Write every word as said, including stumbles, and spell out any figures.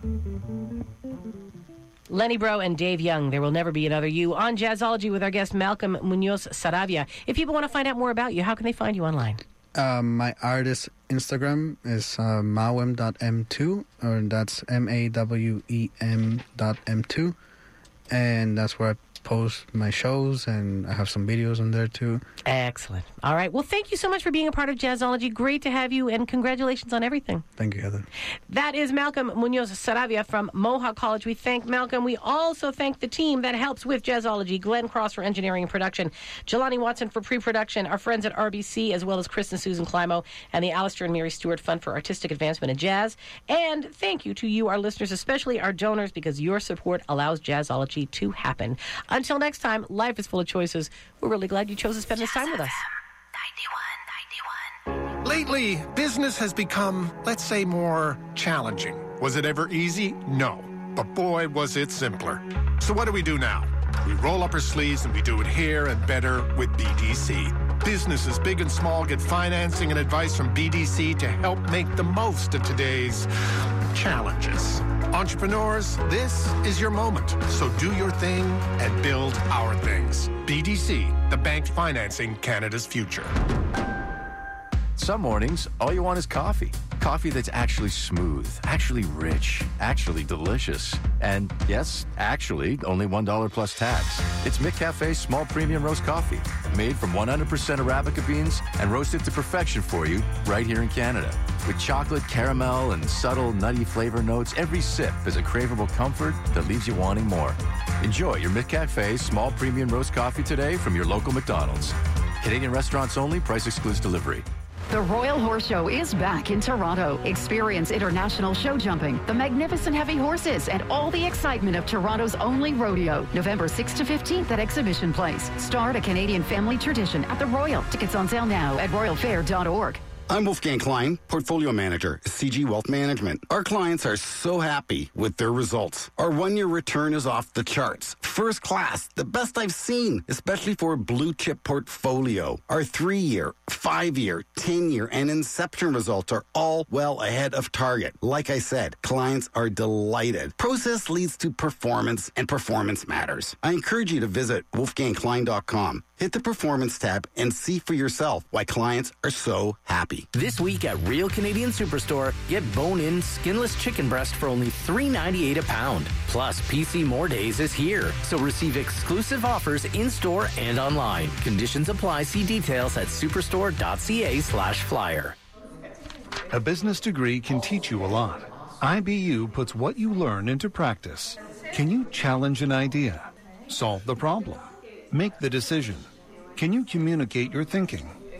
Lenny Bro and Dave Young, There Will Never Be Another You, on Jazzology with our guest Malcolm Munoz Saravia. If people want to find out more about you, how can they find you online? Um, my artist Instagram is uh, mawem dot m two, or that's M A W E M dot M two, and that's where I post my shows, and I have some videos on there too. Excellent. All right. Well, thank you so much for being a part of Jazzology. Great to have you, and congratulations on everything. Thank you, Heather. That is Malcolm Munoz Saravia from Mohawk College. We thank Malcolm. We also thank the team that helps with Jazzology, Glenn Cross for engineering and production, Jelani Watson for pre-production, our friends at R B C, as well as Chris and Susan Climo, and the Alistair and Mary Stewart Fund for Artistic Advancement in Jazz. And thank you to you, our listeners, especially our donors, because your support allows Jazzology to happen. Until next time, life is full of choices. We're really glad you chose to spend this time with us. Lately, business has become, let's say, more challenging. Was it ever easy? No. But boy, was it simpler. So what do we do now? We roll up our sleeves and we do it here and better with B D C. Businesses big and small get financing and advice from B D C to help make the most of today's challenges. Entrepreneurs, this is your moment. So do your thing and build our things. B D C, the bank financing Canada's future. Some mornings, all you want is coffee. Coffee that's actually smooth, actually rich, actually delicious. And yes, actually, only one dollar plus tax. It's McCafe's small premium roast coffee, made from one hundred percent Arabica beans and roasted to perfection for you right here in Canada. With chocolate, caramel, and subtle nutty flavor notes, every sip is a craveable comfort that leaves you wanting more. Enjoy your McCafe's small premium roast coffee today from your local McDonald's. Canadian restaurants only, price excludes delivery. The Royal Horse Show is back in Toronto. Experience international show jumping, the magnificent heavy horses, and all the excitement of Toronto's only rodeo. November sixth to fifteenth at Exhibition Place. Start a Canadian family tradition at the Royal. Tickets on sale now at royal fair dot org. I'm Wolfgang Klein, Portfolio Manager, C G Wealth Management. Our clients are so happy with their results. Our one-year return is off the charts. First class, the best I've seen, especially for a blue-chip portfolio. Our three-year, five-year, ten-year, and Inception results are all well ahead of target. Like I said, clients are delighted. Process leads to performance, and performance matters. I encourage you to visit wolfgang klein dot com. Hit the Performance tab and see for yourself why clients are so happy. This week at Real Canadian Superstore, get bone-in, skinless chicken breast for only three ninety-eight a pound. Plus, P C More Days is here, so receive exclusive offers in-store and online. Conditions apply. See details at superstore dot c a slash flyer. A business degree can teach you a lot. I B U puts what you learn into practice. Can you challenge an idea? Solve the problem? Make the decision? Can you communicate your thinking?